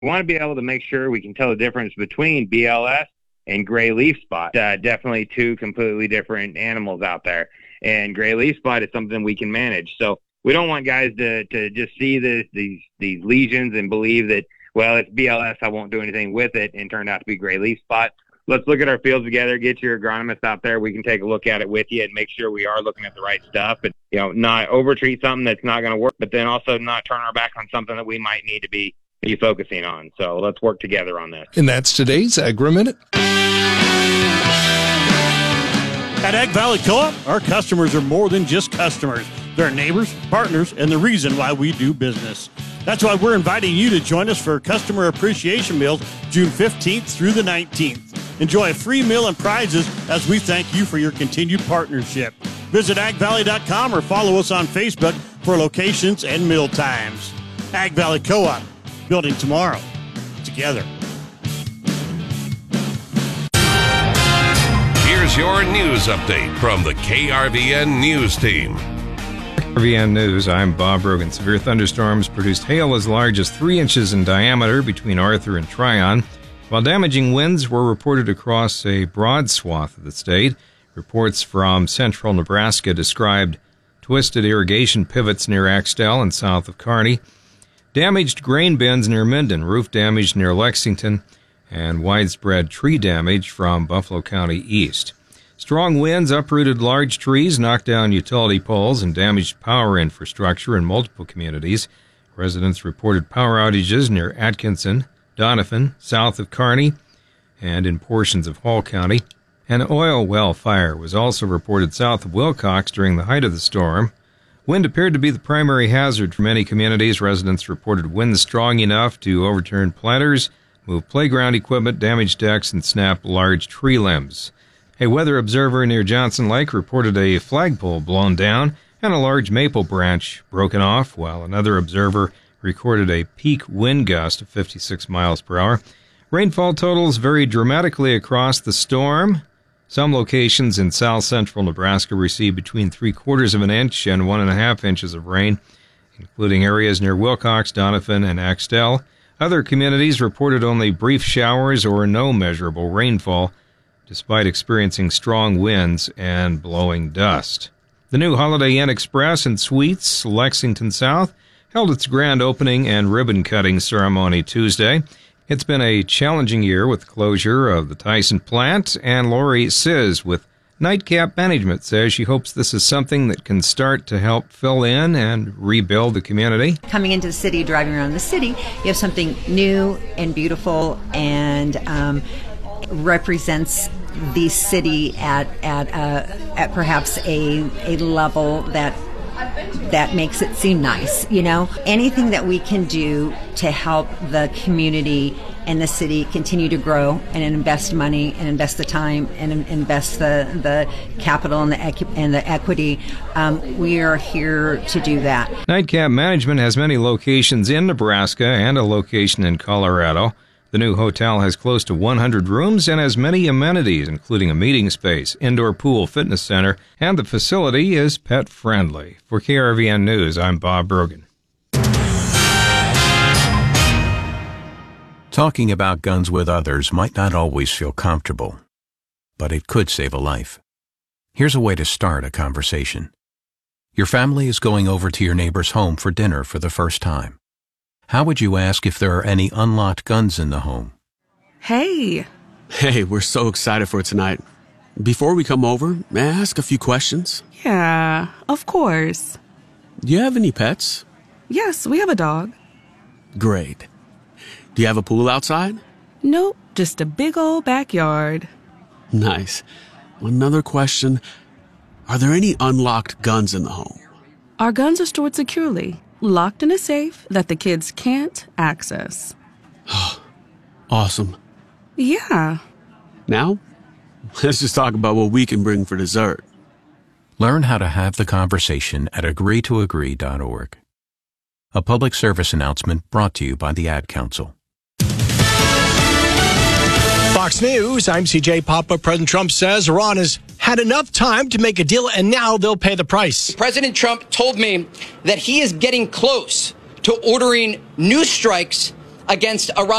We want to be able to make sure we can tell the difference between BLS and gray leaf spot. Definitely two completely different animals out there. And gray leaf spot is something we can manage. So we don't want guys to just see these lesions and believe that, well, it's BLS, I won't do anything with it, and turn out to be gray leaf spot. Let's look at our fields together, get your agronomist out there. We can take a look at it with you and make sure we are looking at the right stuff and, not overtreat something that's not going to work, but then also not turn our back on something that we might need to be focusing on. So let's work together on this. And that's today's Agri-Minute. At Ag Valley Co-op, our customers are more than just customers. They're neighbors, partners, and the reason why we do business. That's why we're inviting you to join us for Customer Appreciation Meals June 15th through the 19th. Enjoy a free meal and prizes as we thank you for your continued partnership. Visit agvalley.com or follow us on Facebook for locations and meal times. Ag Valley Co-op, building tomorrow together. Here's your news update from the KRVN News Team. KRVN News, I'm Bob Brogan. Severe thunderstorms produced hail as large as 3 inches in diameter between Arthur and Tryon, while damaging winds were reported across a broad swath of the state. Reports from central Nebraska described twisted irrigation pivots near Axtell and south of Kearney, damaged grain bins near Minden, roof damage near Lexington, and widespread tree damage from Buffalo County east. Strong winds uprooted large trees, knocked down utility poles, and damaged power infrastructure in multiple communities. Residents reported power outages near Atkinson, Donovan, south of Kearney, and in portions of Hall County. An oil well fire was also reported south of Wilcox during the height of the storm. Wind appeared to be the primary hazard for many communities. Residents reported winds strong enough to overturn planters, move playground equipment, damage decks, and snap large tree limbs. A weather observer near Johnson Lake reported a flagpole blown down and a large maple branch broken off, while another observer recorded a peak wind gust of 56 miles per hour. Rainfall totals varied dramatically across the storm. Some locations in south-central Nebraska received between 3/4 of an inch and 1.5 inches of rain, including areas near Wilcox, Donovan, and Axtell. Other communities reported only brief showers or no measurable rainfall, despite experiencing strong winds and blowing dust. The new Holiday Inn Express and Suites, Lexington South, held its grand opening and ribbon-cutting ceremony Tuesday. It's been a challenging year with the closure of the Tyson plant, and Lori Sizz with Nightcap Management says she hopes this is something that can start to help fill in and rebuild the community. Coming into the city, driving around the city, you have something new and beautiful and represents the city at perhaps a level that makes it seem nice, Anything that we can do to help the community and the city continue to grow and invest money and invest the time and invest the capital and the equity, we are here to do that. Nightcap Management has many locations in Nebraska and a location in Colorado. The new hotel has close to 100 rooms and has many amenities, including a meeting space, indoor pool, fitness center, and the facility is pet-friendly. For KRVN News, I'm Bob Brogan. Talking about guns with others might not always feel comfortable, but it could save a life. Here's a way to start a conversation. Your family is going over to your neighbor's home for dinner for the first time. How would you ask if there are any unlocked guns in the home? Hey, we're so excited for tonight. Before we come over, may I ask a few questions? Yeah, of course. Do you have any pets? Yes, we have a dog. Great. Do you have a pool outside? Nope, just a big old backyard. Nice. Another question. Are there any unlocked guns in the home? Our guns are stored securely, locked in a safe that the kids can't access. Awesome. Yeah. Now, let's just talk about what we can bring for dessert. Learn how to have the conversation at agreetoagree.org. A public service announcement brought to you by the Ad Council. Fox News, I'm CJ Papa. President Trump says Iran has had enough time to make a deal, and now they'll pay the price. President Trump told me that he is getting close to ordering new strikes against Iran.